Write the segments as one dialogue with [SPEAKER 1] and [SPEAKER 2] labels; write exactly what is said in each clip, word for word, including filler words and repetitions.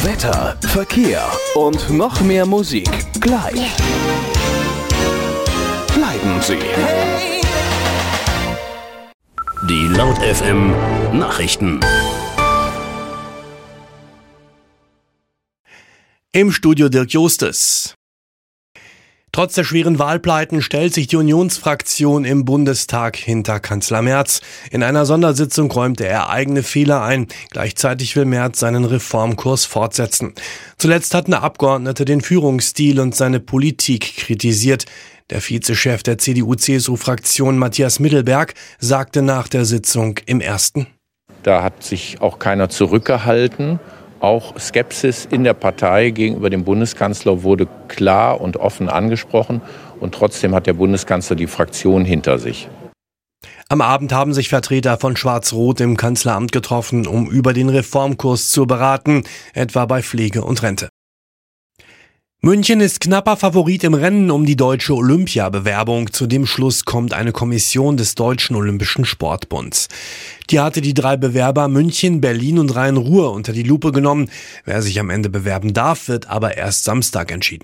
[SPEAKER 1] Wetter, Verkehr und noch mehr Musik gleich. Bleiben Sie.
[SPEAKER 2] Die Laut F M Nachrichten.
[SPEAKER 3] Im Studio Dirk Justes. Trotz der schweren Wahlpleiten stellt sich die Unionsfraktion im Bundestag hinter Kanzler Merz. In einer Sondersitzung räumte er eigene Fehler ein. Gleichzeitig will Merz seinen Reformkurs fortsetzen. Zuletzt hatten Abgeordnete den Führungsstil und seine Politik kritisiert. Der Vizechef der C D U-C S U-Fraktion Matthias Mittelberg sagte nach der Sitzung im Ersten:
[SPEAKER 4] Da hat sich auch keiner zurückgehalten. Auch Skepsis in der Partei gegenüber dem Bundeskanzler wurde klar und offen angesprochen. Und trotzdem hat der Bundeskanzler die Fraktion hinter sich.
[SPEAKER 3] Am Abend haben sich Vertreter von Schwarz-Rot im Kanzleramt getroffen, um über den Reformkurs zu beraten, etwa bei Pflege und Rente. München ist knapper Favorit im Rennen um die deutsche Olympiabewerbung. Zu dem Schluss kommt eine Kommission des Deutschen Olympischen Sportbunds. Die hatte die drei Bewerber München, Berlin und Rhein-Ruhr unter die Lupe genommen. Wer sich am Ende bewerben darf, wird aber erst Samstag entschieden.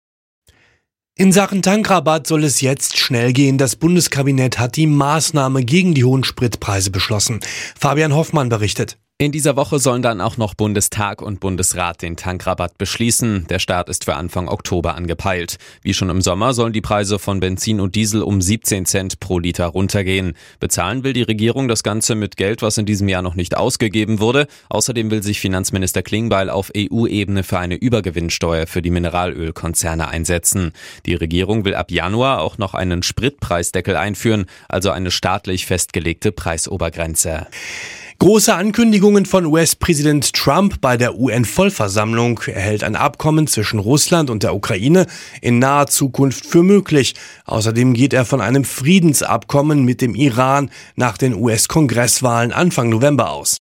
[SPEAKER 3] In Sachen Tankrabatt soll es jetzt schnell gehen. Das Bundeskabinett hat die Maßnahme gegen die hohen Spritpreise beschlossen. Fabian Hoffmann berichtet.
[SPEAKER 5] In dieser Woche sollen dann auch noch Bundestag und Bundesrat den Tankrabatt beschließen. Der Start ist für Anfang Oktober angepeilt. Wie schon im Sommer sollen die Preise von Benzin und Diesel um siebzehn Cent pro Liter runtergehen. Bezahlen will die Regierung das Ganze mit Geld, was in diesem Jahr noch nicht ausgegeben wurde. Außerdem will sich Finanzminister Klingbeil auf E U-Ebene für eine Übergewinnsteuer für die Mineralölkonzerne einsetzen. Die Regierung will ab Januar auch noch einen Spritpreisdeckel einführen, also eine staatlich festgelegte Preisobergrenze.
[SPEAKER 3] Große Ankündigungen von U S-Präsident Trump bei der U N-Vollversammlung. Er hält ein Abkommen zwischen Russland und der Ukraine in naher Zukunft für möglich. Außerdem geht er von einem Friedensabkommen mit dem Iran nach den U S-Kongresswahlen Anfang November aus.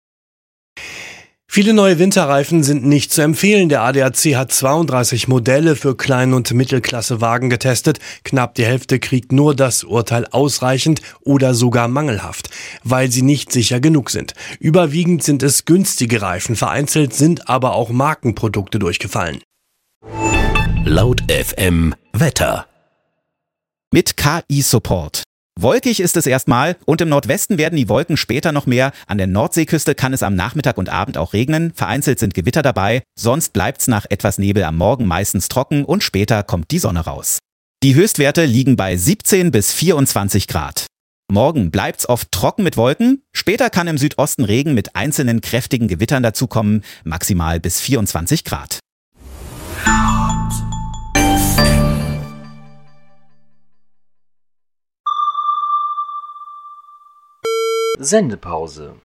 [SPEAKER 3] Viele neue Winterreifen sind nicht zu empfehlen. Der A D A C hat zweiunddreißig Modelle für Klein- und Mittelklassewagen getestet. Knapp die Hälfte kriegt nur das Urteil ausreichend oder sogar mangelhaft, weil sie nicht sicher genug sind. Überwiegend sind es günstige Reifen, vereinzelt sind aber auch Markenprodukte durchgefallen.
[SPEAKER 2] Laut F M Wetter.
[SPEAKER 6] Mit K I-Support. Wolkig ist es erstmal und im Nordwesten werden die Wolken später noch mehr. An der Nordseeküste kann es am Nachmittag und Abend auch regnen. Vereinzelt sind Gewitter dabei. Sonst bleibt's nach etwas Nebel am Morgen meistens trocken und später kommt die Sonne raus. Die Höchstwerte liegen bei siebzehn bis vierundzwanzig Grad. Morgen bleibt's oft trocken mit Wolken. Später kann im Südosten Regen mit einzelnen kräftigen Gewittern dazukommen. Maximal bis vierundzwanzig Grad.
[SPEAKER 7] Sendepause.